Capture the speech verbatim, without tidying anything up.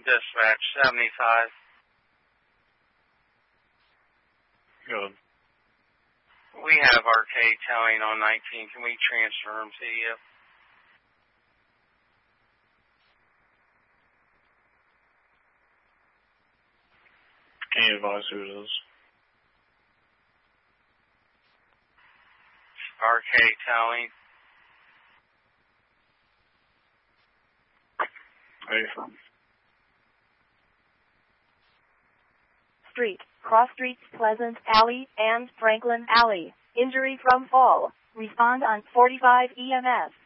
Dispatch seventy-five. Good. We have arcade towing on nineteen. Can we transfer them to you? Can you advise who it is? Arcade towing. Where are you from? Street, Cross Streets, Pleasant Alley, and Franklin Alley. Injury from fall. Respond on forty-five E M S.